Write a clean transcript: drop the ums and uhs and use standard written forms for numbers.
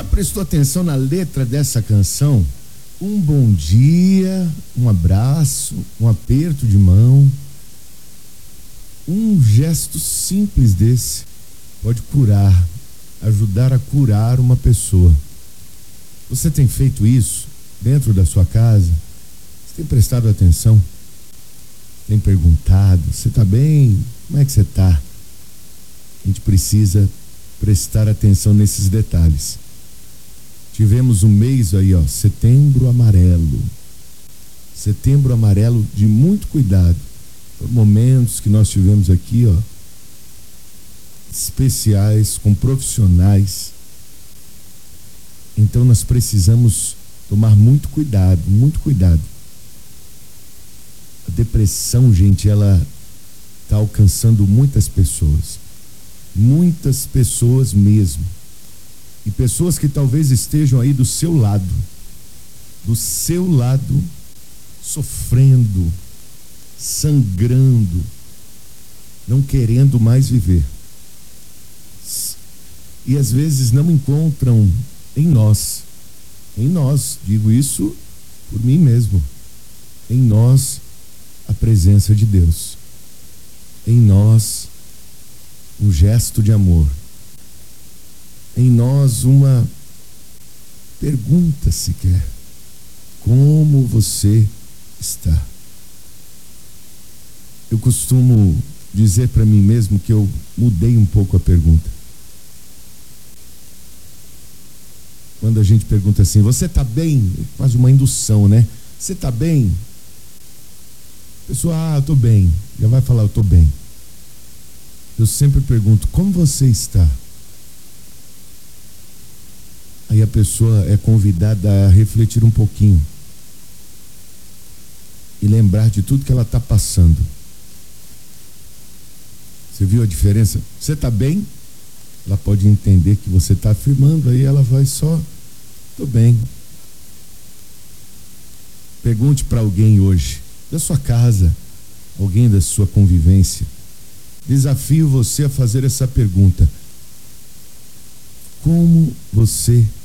Já prestou atenção na letra dessa canção? Um bom dia, um abraço, um aperto de mão. Um gesto simples desse pode curar, ajudar a curar uma pessoa. Você tem feito isso dentro da sua casa? Você tem prestado atenção? Tem perguntado: você está bem? Como é que você está? A gente precisa prestar atenção nesses detalhes. Tivemos um mês aí, Setembro Amarelo. Setembro Amarelo de muito cuidado. Momentos que nós tivemos aqui, especiais, com profissionais. Então nós precisamos tomar muito cuidado, muito cuidado. A depressão, gente, ela está alcançando muitas pessoas mesmo. E pessoas que talvez estejam aí do seu lado, sofrendo, sangrando, não querendo mais viver. E às vezes não encontram em nós, digo isso por mim mesmo, em nós a presença de Deus, em nós um gesto de amor, em nós uma pergunta sequer: como você está? Eu costumo dizer para mim mesmo que eu mudei um pouco a pergunta. Quando a gente pergunta assim: você está bem? Quase uma indução, né? Você está bem? A pessoa: eu estou bem. Já vai falar: eu estou bem. Eu sempre pergunto: como você está? Aí a pessoa é convidada a refletir um pouquinho e lembrar de tudo que ela está passando. Você viu a diferença? Você está bem? Ela pode entender que você está afirmando, aí ela vai só: estou bem. Pergunte para alguém hoje, da sua casa, alguém da sua convivência. Desafio você a fazer essa pergunta: como você